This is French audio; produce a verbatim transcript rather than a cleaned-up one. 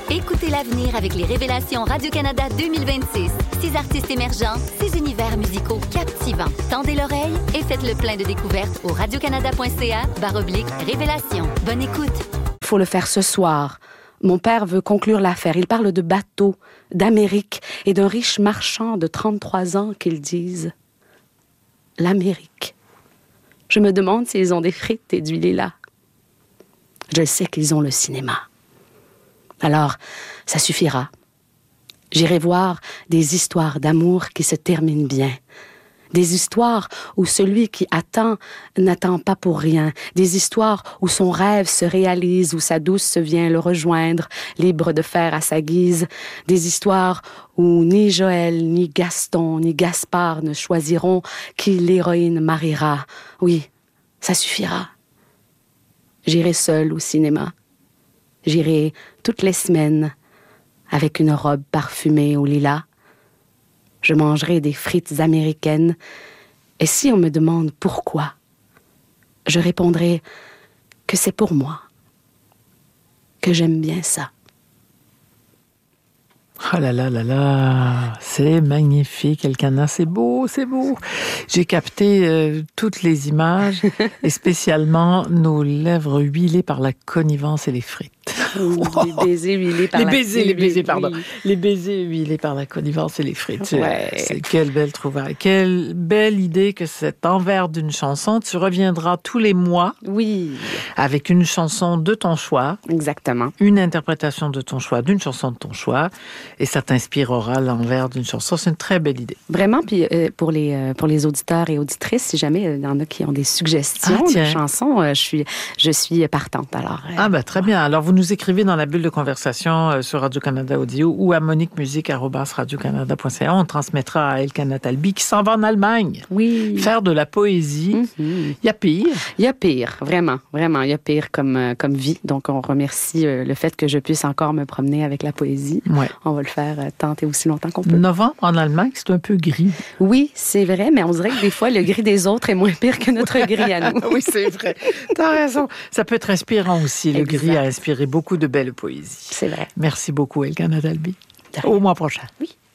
Écoutez l'avenir avec les Révélations Radio-Canada deux mille vingt-six. Six artistes émergents, six univers musicaux captivants. Tendez l'oreille et faites le plein de découvertes au radiocanada.ca barre oblique Révélations. Bonne écoute. Il faut le faire ce soir. Mon père veut conclure l'affaire. Il parle de bateaux, d'Amérique et d'un riche marchand de trente-trois ans qu'ils disent l'Amérique. Je me demande s'ils ont des frites et du lilas. Je sais qu'ils ont le cinéma. Alors, ça suffira. J'irai voir des histoires d'amour qui se terminent bien. Des histoires où celui qui attend n'attend pas pour rien. Des histoires où son rêve se réalise, où sa douce vient le rejoindre, libre de faire à sa guise. Des histoires où ni Joël, ni Gaston, ni Gaspard ne choisiront qui l'héroïne mariera. Oui, ça suffira. J'irai seule au cinéma. J'irai toutes les semaines avec une robe parfumée au lilas. Je mangerai des frites américaines. Et si on me demande pourquoi, je répondrai que c'est pour moi, que j'aime bien ça. Oh là là là là, c'est magnifique, Elkana, c'est beau, c'est beau. J'ai capté euh, toutes les images et spécialement nos lèvres huilées par la connivence et les frites. Les baisers huilés par les la baisers, les baisers, pardon. Oui. Les baisers huilés par la connivence et les frites. Ouais. C'est quelle belle trouvaille. Quelle belle idée que cet envers d'une chanson. Tu reviendras tous les mois. Oui. Avec une chanson de ton choix. Exactement. Une interprétation de ton choix, d'une chanson de ton choix. Et ça t'inspirera l'envers d'une chanson. C'est une très belle idée. Vraiment, puis euh, pour, les, euh, pour les auditeurs et auditrices, si jamais il y en a qui ont des suggestions ah, de chansons, euh, je, suis, je suis partante. Alors, euh, ah ben très bien. Alors vous nous écrivez dans la bulle de conversation euh, sur Radio-Canada Audio ou à monique musique arobase radio canada point c a. On transmettra à Elkana Talbi qui s'en va en Allemagne. Oui. Faire de la poésie. Il Mm-hmm. y a pire. Il y a pire, vraiment, vraiment. Il y a pire comme, euh, comme vie. Donc, on remercie euh, le fait que je puisse encore me promener avec la poésie. Ouais. On va le faire euh, tant et aussi longtemps qu'on peut. Novembre en Allemagne, c'est un peu gris. Oui, c'est vrai, mais on dirait que des fois, le gris des autres est moins pire que notre gris à nous. Oui, c'est vrai. T'as raison. Ça peut être inspirant aussi. Le Exact. gris a inspiré beaucoup de belles poésies. C'est vrai. Merci beaucoup, Elkana Talbi. Au mois prochain. Oui.